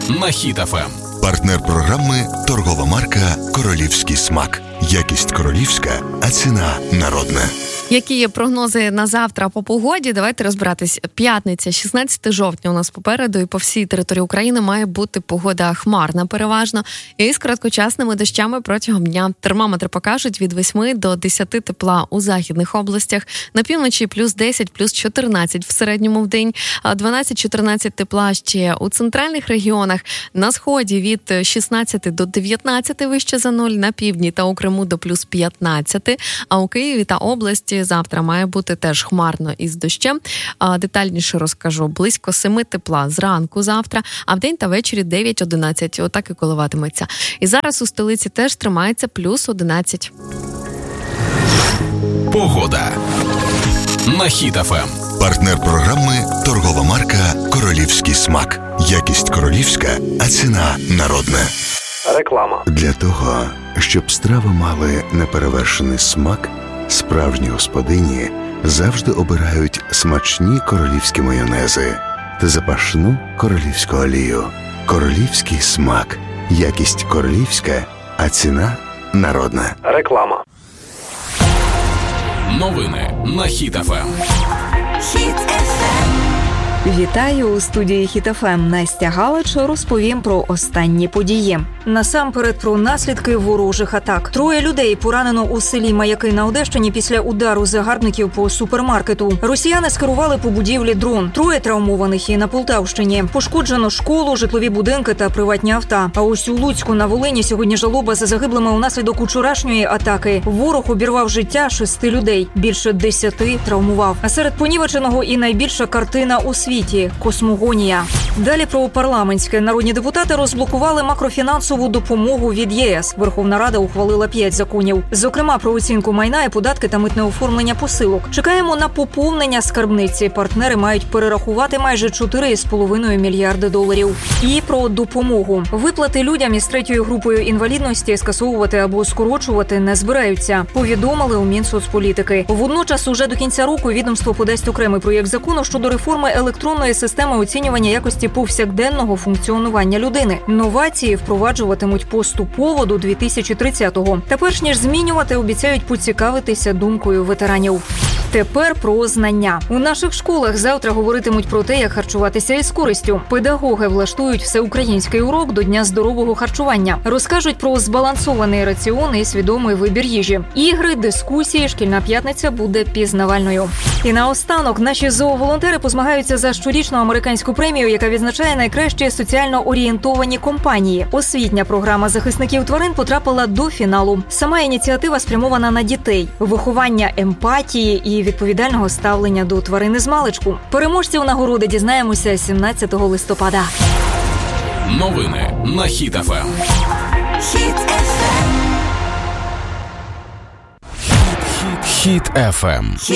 на Хіт ФМ. Партнер програми – торгова марка «Королівський смак». Якість королівська, а ціна народна. Які є прогнози на завтра по погоді? Давайте розбиратись. П'ятниця, 16 жовтня у нас попереду, і по всій території України має бути погода хмарна переважно і з короткочасними дощами протягом дня. Термометри покажуть від 8 до 10 тепла у західних областях, на півночі плюс 10, плюс 14 в середньому в день, 12-14 тепла ще у центральних регіонах, на сході від 16 до 19 вище за 0, на півдні та у Криму до плюс 15, а у Києві та області завтра має бути теж хмарно із дощем. Детальніше розкажу. Близько 7 тепла зранку завтра, а вдень та ввечері 9-11. Отак і коливатиметься. І зараз у столиці теж тримається плюс 11. Погода на Хіт ФМ. Партнер програми – торгова марка «Королівський смак». Якість королівська, а ціна народна. Реклама. Для того, щоб страви мали неперевершений смак, справжні господині завжди обирають смачні королівські майонези та запашну королівську олію. Королівський смак. Якість королівська, а ціна народна. Реклама. Новини на Хіт ФМ. Хіт ФМ. Вітаю у студії Хіт ФМ. Настя Галич розповім про останні події. Насамперед про наслідки ворожих атак. 3 людей поранено у селі Маяки на Одещині після удару загарбників по супермаркету. Росіяни скерували по будівлі дрон. 3 травмованих і на Полтавщині. Пошкоджено школу, житлові будинки та приватні авто. А ось у Луцьку на Волині сьогодні жалоба за загиблими унаслідок учорашньої атаки. Ворог обірвав життя 6 людей. Більше 10 травмував. А серед понівеченого і найбільша картина у світі – космогонія. Далі про парламентське. Народні депутати розблокували макрофінансову допомогу від ЄС. Верховна Рада ухвалила 5 законів. Зокрема, про оцінку майна і податки та митне оформлення посилок. Чекаємо на поповнення скарбниці. Партнери мають перерахувати майже 4,5 мільярди доларів. І про допомогу. Виплати людям із 3-ю групою інвалідності скасовувати або скорочувати не збираються. Повідомили у Мінсоцполітики. Водночас уже до кінця року відомство подасть окремий проєкт закону щодо реформи електронної системи оцінювання якості повсякденного функціонування людини. Новації впроваджуватимуть поступово до 2030-го. Та перш ніж змінювати, обіцяють поцікавитися думкою ветеранів. Тепер про знання. У наших школах завтра говоритимуть про те, як харчуватися із користю. Педагоги влаштують всеукраїнський урок до Дня здорового харчування. Розкажуть про збалансований раціон і свідомий вибір їжі. Ігри, дискусії, шкільна п'ятниця буде пізнавальною. І наостанок наші зооволонтери позмагаються за щорічну американську премію, яка відзначає найкращі соціально орієнтовані компанії. Освітня програма захисників тварин потрапила до фіналу. Сама ініціатива спрямована на дітей, виховання емпатії і відповідального ставлення до тварини змалечку. Переможців нагороди дізнаємося 17 листопада. Новини на Хіт ФМ. Хіт ФМ. Хіт ФМ.